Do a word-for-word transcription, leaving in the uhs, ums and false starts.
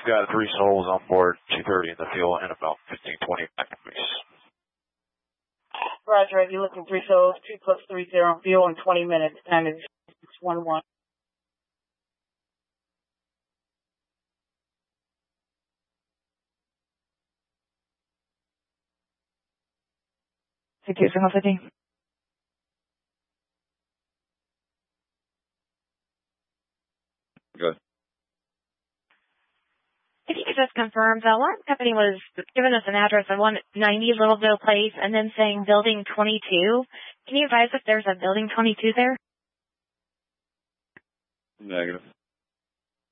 got three souls on board, two thirty in the field, and about fifteen twenty back to base. Roger, I'd be looking three souls, two plus three zero on fuel in twenty minutes. Time is six one one. C two, single city. Good. If you could just confirm, the alarm company was giving us an address of one ninety Littleville Place and then saying building twenty-two. Can you advise if there's a building twenty-two there? Negative.